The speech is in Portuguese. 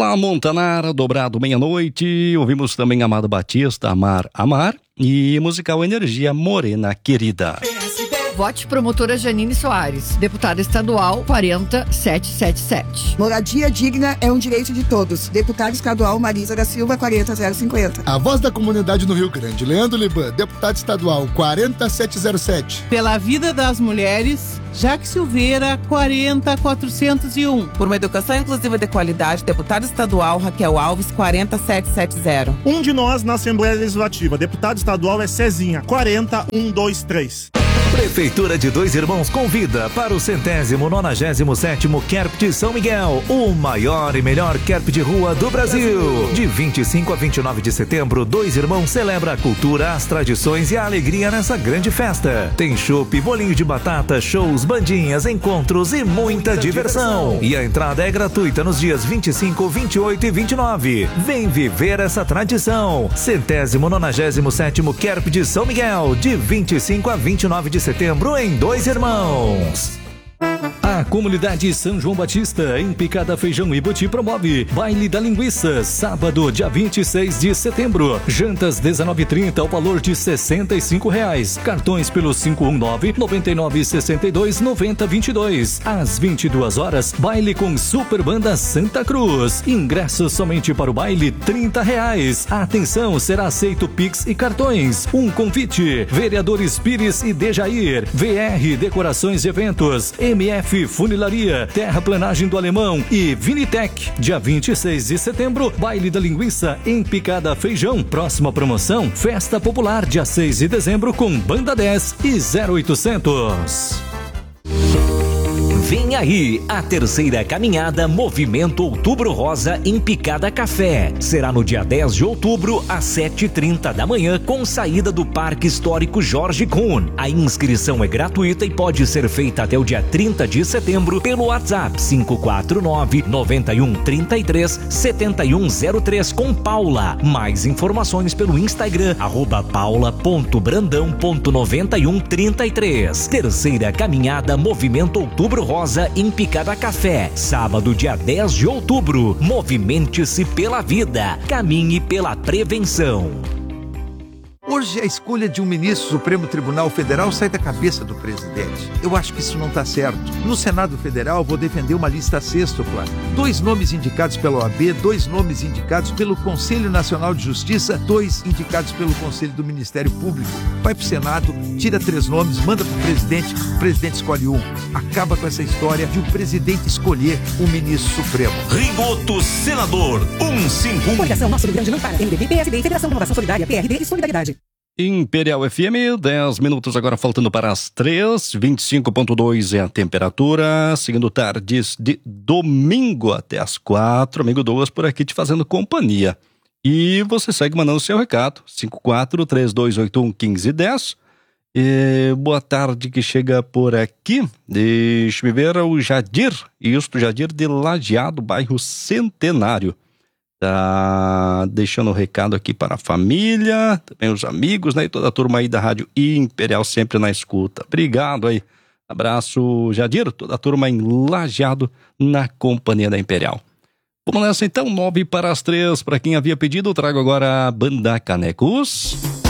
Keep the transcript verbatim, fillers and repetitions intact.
La Montanara, dobrado meia-noite. Ouvimos também Amado Batista, Amar, Amar. E musical Energia, Morena Querida. Vote promotora Janine Soares, deputada estadual quarenta mil setecentos e setenta e sete. Moradia digna é um direito de todos. Deputada estadual Marisa da Silva, quarenta mil cinquenta. A voz da comunidade no Rio Grande, Leandro Liban, deputado estadual quarenta mil setecentos e sete. Pela vida das mulheres, Jaque Silveira, quarenta mil quatrocentos e um. Por uma educação inclusiva de qualidade, deputada estadual Raquel Alves, quarenta mil setecentos e setenta. Um de nós na Assembleia Legislativa, deputado estadual é Cezinha, quarenta mil cento e vinte e três. Prefeitura de Dois Irmãos convida para o centésimo nonagésimo sétimo Kerp de São Miguel, o maior e melhor Kerp de rua do Brasil. De vinte e cinco a vinte e nove de setembro, Dois Irmãos celebra a cultura, as tradições e a alegria nessa grande festa. Tem chopp, bolinho de batata, shows, bandinhas, encontros e muita diversão. E a entrada é gratuita nos dias vinte e cinco, vinte e oito e vinte e nove. Vem viver essa tradição. Centésimo nonagésimo sétimo Kerp de São Miguel, de vinte e cinco a vinte e nove de setembro em Dois Irmãos. A comunidade São João Batista, em Picada Feijão e Buti, promove Baile da Linguiça, sábado, dia vinte e seis de setembro. Jantas dezenove e trinta ao valor de sessenta e cinco reais. Cartões pelo cinco um nove, nove nove seis dois, nove zero dois dois. Às vinte e duas horas, baile com Super Banda Santa Cruz. Ingressos somente para o baile, trinta reais. Atenção, será aceito Pix e cartões. Um convite: Vereadores Pires e Dejair, V R Decorações e Eventos, M F Funilaria, Terraplanagem do Alemão e Vinitec. Dia vinte e seis de setembro, Baile da Linguiça em Picada Feijão. Próxima promoção, Festa Popular, dia seis de dezembro com Banda dez e zero oitocentos. Vem aí a terceira caminhada Movimento Outubro Rosa em Picada Café. Será no dia dez de outubro, às sete e trinta da manhã, com saída do Parque Histórico Jorge Kuhn. A inscrição é gratuita e pode ser feita até o dia trinta de setembro pelo WhatsApp cinco quatro nove, nove um três três, sete um zero três com Paula. Mais informações pelo Instagram, arroba paula ponto brandão ponto nove um três três. Terceira caminhada Movimento Outubro Rosa em Picada Café, sábado, dia dez de outubro. Movimente-se pela vida, caminhe pela prevenção. Hoje a escolha de um ministro do Supremo Tribunal Federal sai da cabeça do presidente. Eu acho que isso não está certo. No Senado Federal vou defender uma lista sextupla. Dois nomes indicados pela O A B, dois nomes indicados pelo Conselho Nacional de Justiça, dois indicados pelo Conselho do Ministério Público. Vai pro Senado, tira três nomes, manda pro presidente, o presidente escolhe um. Acaba com essa história de o presidente escolher o ministro supremo. Rigoto Senador cento e cinquenta e um. Coligação Nosso Rio Grande não para. M D B, P S D, Federação de Renovação Solidária, P R D e Solidariedade. Imperial F M, dez minutos agora faltando para as três, vinte e cinco ponto dois é a temperatura, seguindo tardes de domingo até as quatro, amigo Douglas por aqui te fazendo companhia. E você segue mandando seu recado, cinco quatro três dois oito um um cinco um zero. E boa tarde que chega por aqui, deixa-me ver o Jadir, isso, Jadir de Lajeado, bairro Centenário. Tá deixando o recado aqui para a família, também os amigos, né? E toda a turma aí da Rádio Imperial sempre na escuta. Obrigado aí. Abraço, Jadir, toda a turma em Lajeado na companhia da Imperial. Vamos nessa então, nove para as três. Para quem havia pedido, eu trago agora a Banda Canecos.